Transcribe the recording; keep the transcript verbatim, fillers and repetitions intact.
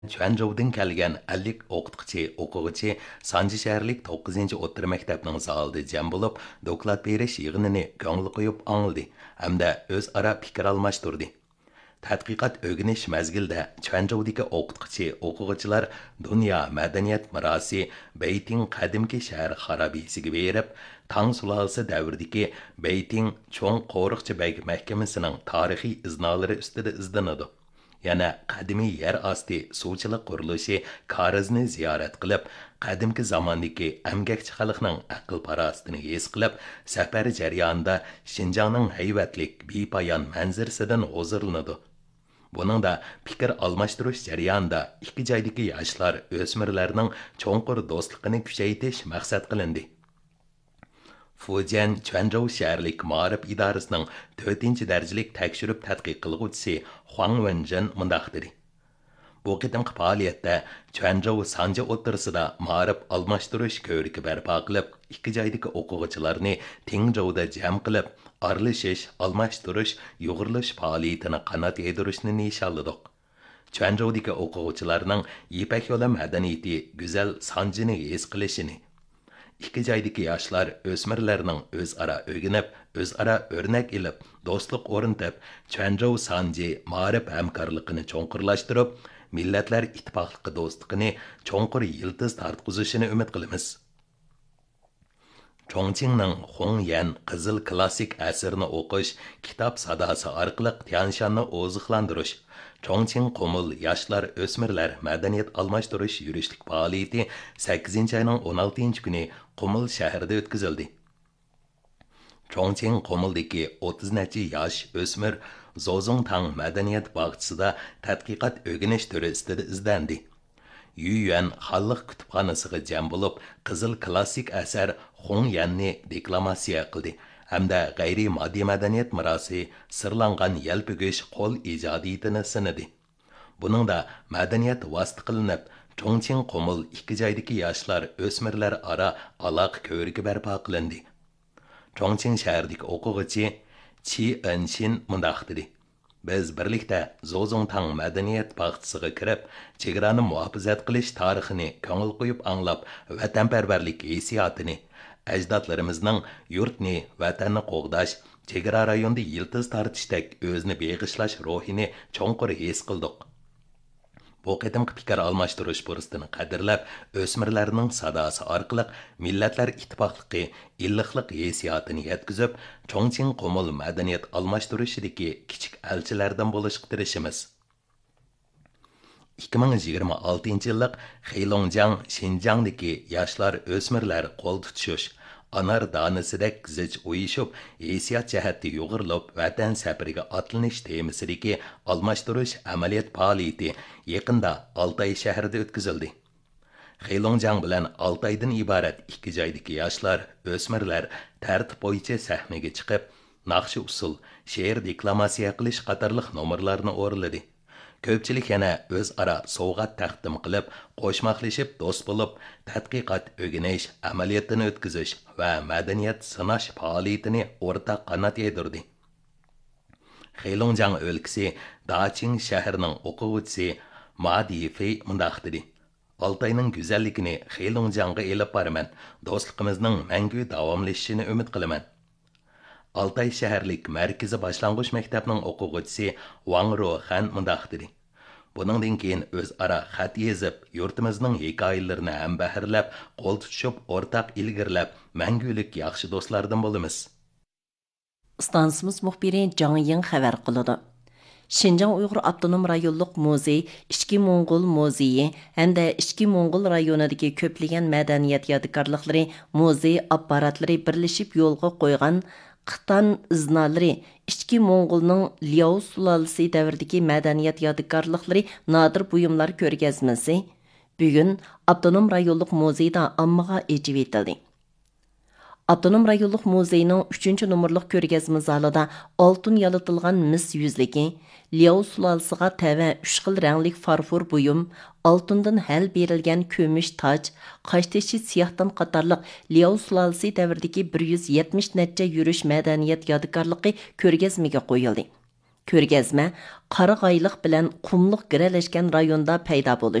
Chuanzhoudan kelgan ellik o'qituvchi, o'quvchi Sanji shaharlik to'qqizinchi o'rta maktabning zalida jam bo'lib, doklad berish yig'inini ko'ngil qo'yib angladi hamda o'zaro fikr almashtirdi. Tadqiqot o'rganish mazgilida Chuanzhoudagi o'qituvchi, o'quvchilar dunyo madaniyat merosi Beyting qadimki shahar xarobasiga berib, Tang sulolasi davridagi Beyting cho'ng qo'riqchi beg mahkamasining tarixiy iznolari ustida izlanadi. Yana qadimiy yer osti suvchilik qurilishi Karizni ziyorat qilib, qadimki zamondagi amgakchi xalqning aql parostini his qilib, safar jarayonida Xinjiangning hayvatlik bepoyon manzarasidan huzurlanadi. Buningda fikr almashtirish jarayonida ikki joydagi yoshlar, o'smirlarning cho'nqur do'stligini kuchaytirish maqsad qilindi. Fujian Chuanzhou shaharlik ma'rif idorasining to'rtinchi darajalik tekshirib tadqiq qilguvchisi Huang Wenjin mundaq dedi. Bu qitimqi faoliyatda Chuanzhou Sanji o'rtasida ma'rif almashtirish ko'riki barpo qilib, ikki joydagi o'quvchilarni Tingzhouda jam qilib, aralashish, almashtirish, yo'g'irlash faoliyatini qanot yedirishni nishonladik. Chuanzhoudagi o'quvchilarning Ipak yo'li madaniyati go'zal Sanjini his qilishini ikki joydagi yoshlar o'smirlarning o'zaro o'rganib, o'zaro o'rnak ilib, do'stlik o'rnatib, Chuanzhou Sanji ma'rif hamkorligini cho'nqurlashtirib, millatlar ittifoqligi do'stligini cho'nqur yildiz tartqizishini umid qilamiz. Chongqingning Hongyan qizil klassik asarni o'qish, kitob sadosi orqali Tianshanni oziqlantirish, Chongqing Qumul yoshlar o'smirlar madaniyat almashtirish yurishlik faoliyati sakkizinchi ayning o'n oltinchi kuni Qumul shahrida o'tkazildi. Chongqing Qumuldagi o'ttiz necha yosh o'smir Zozongtang madaniyat bog'chisida tadqiqot o'rganish turi ustida izlandi. Yuan xalq kutubxonasiga jam bo'lib, qizil klassik asar Hongyanni deklamatsiya qildi hamda g'ayri moddiy madaniyat merosi sirlangan yalpigish qo'l ijodiyatini sinadi. Buningda madaniyat vosita qilinib, Chongqing Qumul ikki joydagi yoshlar o'smirlar aro aloqa ko'rigi barpo qilindi. Chongqing shahridagi o'quvchi Chi Enshin mundaq dedi. Biz birlikda Zozongtang madaniyat bog'chisiga kirib, chegarani muhofazat qilish tarixini ko'ngil qo'yib anglab, vatanparvarlik hissiyotini, ajdodlarimizning yurtni, vatanni qo'g'dash, chegara rayonida yildiz tortishdek o'zni beg'ishlash ruhini cho'nqur his qildik. Bu qitimqi fikr almashtirish fursatini qadrlab, o'smirlarning sadosi orqali millatlar ittifoqligi, illiqlik hissiyotini yetkazib, Chongqing Qumul madaniyat almashtirishidagi kichik elchilardan bo'lishga tirishimiz. ikki ming yigirma oltinchi yillik Heilongjiang Xinjiangdagi yoshlar o'smirlar qo'l tutishish, anar donisidek zich uyushib, hissiyot jihati yo'g'irlab, vatan safariga otlanish temasidagi almashtirish amaliyot faoliyati yaqinda Altay shahrida o'tkazildi. Heilongjiang bilan Altaydan iborat ikki joydagi yoshlar, o'smirlar tartib bo'yicha sahnaga chiqib, naqshi usul, she'r deklamatsiya qilish qatorliq nomerlarni o'rladi. Ko'pchilik yana o'zaro sovg'at taqdim qilib, qo'shmaqlashib do'st bo'lib, tadqiqot o'rganish, amaliyotini o'tkazish va madaniyat sinash faoliyatini o'rtaq qanot yedirdi. Heilongjiang o'lkasi Daqing shahrining o'quvchisi Ma Difei mundaq dedi. Altayning go'zalligini Heilongjiangga elib boraman. Do'stligimizning mangu davomlashishini umid qilaman. Altay shaharlik markaziy boshlang'ich maktabning o'quvchisi Wang Ruohan mundaq dedi. Buningdan keyin o'zaro xat yozib, yurtimizning hikoyalarini ham bahrlab, qo'l tutishib, o'rtaq ilgirlab, mangulik yaxshi do'stlardan bo'lamiz. Stansimiz muxbiri Jang Ying xabar qiladi. Xinjiang Uyg'ur Avtonom rayonluq muzey, Ishki Mo'ng'ul muzeyi hamda Ishki Mo'ng'ul rayonidagi ko'plagan madaniyat yodgorliklari, muzey apparatlari birlashib yo'lga qo'ygan Qitan iznalari, Ishki Mo'ng'ulning Liao sulolasi davridagi madaniyat yodgorliklari, nodir buyumlar ko'rgazmasi bugun Avtonom rayonluq muzeyda ommaga echib etildi. Avtonom rayonluq muzeyning uchinchi nomerlik ko'rgazma zalida oltin yalitilgan mis yuzligi, Liao sulolasiga tava uch xil ranglik farfor buyum, oltindan hal berilgan ko'mish toj, qashtishi siyahdan qatorliq Liao sulolasi davridagi bir yuz yetmish necha yurish madaniyat yodgorligi ko'rgazmaga qo'yildi. Ko'rgazma qarag'ayliq bilan qumliq giralashgan rayonda paydo bo'lishi